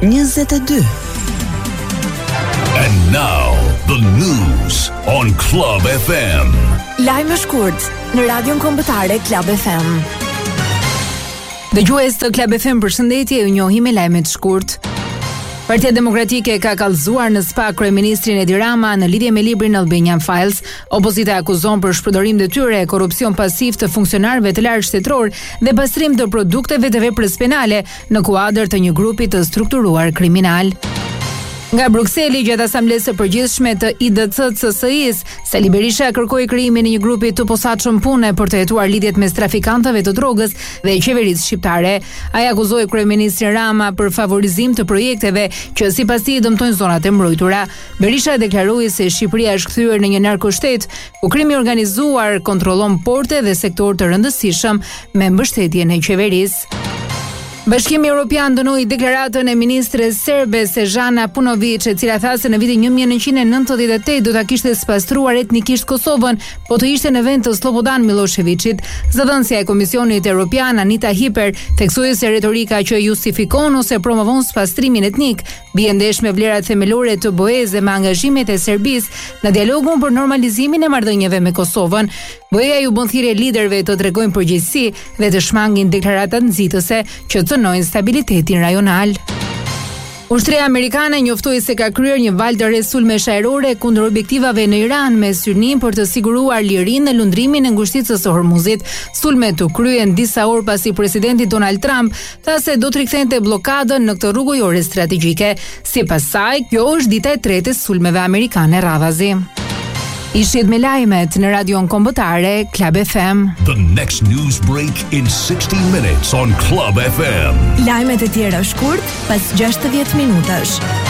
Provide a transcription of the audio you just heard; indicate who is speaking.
Speaker 1: 22.
Speaker 2: And now, the news on Club FM.
Speaker 1: Lajme shkurt në radion kombëtare Club FM. Dëgjues të Club FM, përshëndetje, ju njohim me lajmet shkurt. Partia Demokratike ka kallëzuar në SPA kryeministrin Edi Rama në lidhje me librin Albanian Files. Opozita akuzon për shpërdorim detyre, korrupsion pasiv të funksionarëve të lartë shtetëror dhe pastrim të produkteve të veprës penale në kuadër të një grupi të strukturuar kriminal. Nga Brukseli, gjatë asamblesë së përgjithshme të IDC-CSI-s, Sali Berisha kërkoi krijimin e një grupi të posaçëm pune për të hetuar lidhjet mes trafikantëve të drogës dhe qeverisë shqiptare. Ai akuzoi kryeministrin Rama për favorizim të projekteve që sipas tij dëmtojnë zonat e mbrojtura. Berisha deklaroi se Shqipëria është kthyer në një narkoshtet, ku krimi i organizuar kontrollon porte dhe sektor të rëndësishëm me mbështetjen e qeverisë. Bashkimi Evropian dënoi deklaratën e ministres serbe Snežana Paunović, e cila tha se në vitin 1998 do ta kishte spastruar etnikisht Kosovën, po të ishte në vend të Slobodan Miloševićit. Zëdhënësja e Komisionit Evropian Anita Hiper theksoi se retorika që justifikon ose promovon spastrimin etnik bie ndesh me vlerat themelore të BE-s dhe me angazhimet e Serbisë në dialogun për normalizimin e marrëdhënieve me Kosovën. BE-ja ju bën thirrje liderëve të tregojnë përgjegjësi dhe të shmangin deklarata nxitëse që cënojnë stabilitetin rajonal. Ushtria amerikane njoftoi se ka kryer një valë të re sulmesh ajrore kundër objektivave në Iran me synim për të siguruar lirinë dhe lundrimin e ngushticës së Hormuzit. Sulmet u kryen disa orë pasi presidenti Donald Trump tha se do të rikthente bllokadën në këtë rrugojore strategjike. Sipas saj, kjo është dita e tretë e sulmeve amerikane radhazi. Ishit me lajmet në radion kombëtare Club FM.
Speaker 2: The next news break in 60 minutes on Club FM.
Speaker 1: Lajmet e tjera shkurt pas 60 minutash.